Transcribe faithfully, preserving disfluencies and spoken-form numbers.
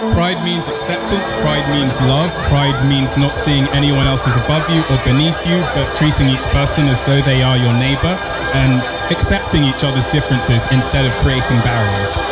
Pride means acceptance, pride means love, pride means not seeing anyone else as above you or beneath you, but treating each person as though they are your neighbor and accepting each other's differences instead of creating barriers.